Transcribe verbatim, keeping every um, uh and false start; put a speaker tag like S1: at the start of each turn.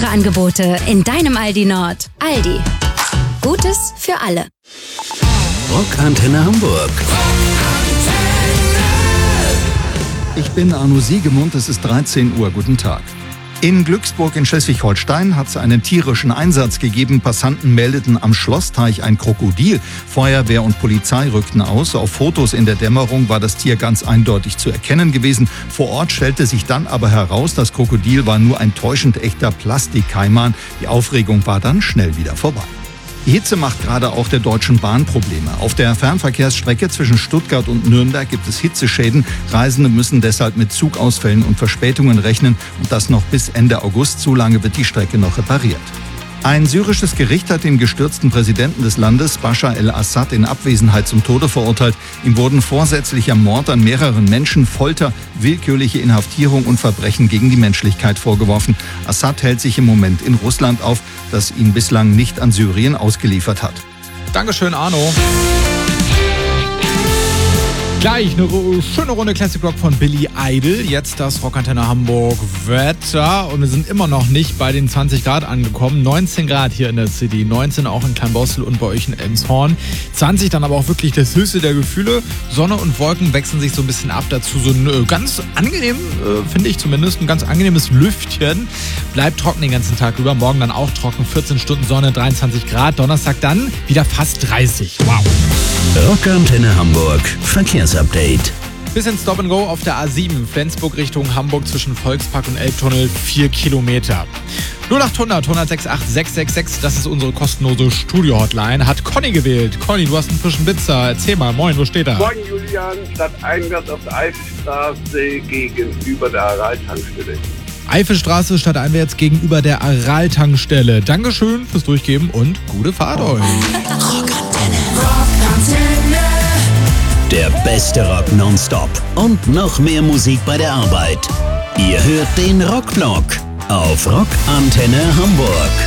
S1: unsere Angebote in deinem Aldi Nord. Aldi. Gutes für alle.
S2: Rockantenne Hamburg.
S3: Ich bin Arno Siegemund, es ist dreizehn Uhr. Guten Tag. In Glücksburg in Schleswig-Holstein hat es einen tierischen Einsatz gegeben. Passanten meldeten am Schlossteich ein Krokodil. Feuerwehr und Polizei rückten aus. Auf Fotos in der Dämmerung war das Tier ganz eindeutig zu erkennen gewesen. Vor Ort stellte sich dann aber heraus, das Krokodil war nur ein täuschend echter Plastikkaiman. Die Aufregung war dann schnell wieder vorbei. Die Hitze macht gerade auch der Deutschen Bahn Probleme. Auf der Fernverkehrsstrecke zwischen Stuttgart und Nürnberg gibt es Hitzeschäden. Reisende müssen deshalb mit Zugausfällen und Verspätungen rechnen und das noch bis Ende August. So lange wird die Strecke noch repariert. Ein syrisches Gericht hat den gestürzten Präsidenten des Landes, Bashar al-Assad, in Abwesenheit zum Tode verurteilt. Ihm wurden vorsätzlicher Mord an mehreren Menschen, Folter, willkürliche Inhaftierung und Verbrechen gegen die Menschlichkeit vorgeworfen. Assad hält sich im Moment in Russland auf, das ihn bislang nicht an Syrien ausgeliefert hat.
S4: Dankeschön, Arno. Gleich eine schöne Runde Classic Rock von Billy Idol. Jetzt das Rockantenne Hamburg Wetter. Und wir sind immer noch nicht bei den zwanzig Grad angekommen. neunzehn Grad hier in der City. neunzehn auch in Kleinborstel und bei euch in Elmshorn. zwanzig dann aber auch wirklich das höchste der Gefühle. Sonne und Wolken wechseln sich so ein bisschen ab. Dazu so ein äh, ganz angenehm, äh, finde ich zumindest, ein ganz angenehmes Lüftchen. Bleibt trocken den ganzen Tag über. Morgen dann auch trocken. vierzehn Stunden Sonne, dreiundzwanzig Grad. Donnerstag dann wieder fast dreißig. Wow.
S2: Rockantenne Hamburg Verkehrsupdate.
S4: Bisschen Stop and Go auf der A sieben, Flensburg Richtung Hamburg zwischen Volkspark und Elbtunnel, vier Kilometer. null acht hundert, hundertsechs acht sechs sechs sechs, das ist unsere kostenlose Studio-Hotline. Hat Conny gewählt. Conny, du hast einen frischen Pizza. Erzähl mal, moin, wo steht er?
S5: Moin Julian, stadteinwärts auf der Eifelstraße gegenüber der Aral-Tankstelle.
S4: Eifelstraße stadteinwärts gegenüber der Aral-Tankstelle. Dankeschön fürs Durchgeben und gute Fahrt euch.
S2: Rockantenne. Der beste Rock nonstop und noch mehr Musik bei der Arbeit. Ihr hört den Rockblock auf Rockantenne Hamburg.